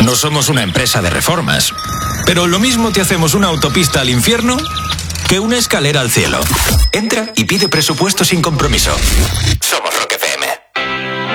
No somos una empresa de reformas, pero lo mismo te hacemos una autopista al infierno que una escalera al cielo. Entra y pide presupuesto sin compromiso. Somos